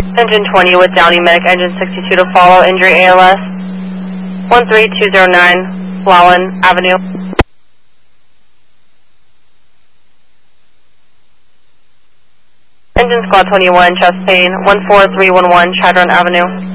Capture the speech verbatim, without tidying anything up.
Engine twenty with Downey Medic, engine sixty-two to follow, injury A L S. one three two zero nine, Flowen Avenue. Engine Squad twenty-one, chest pain, one four three one one, Chadron Avenue.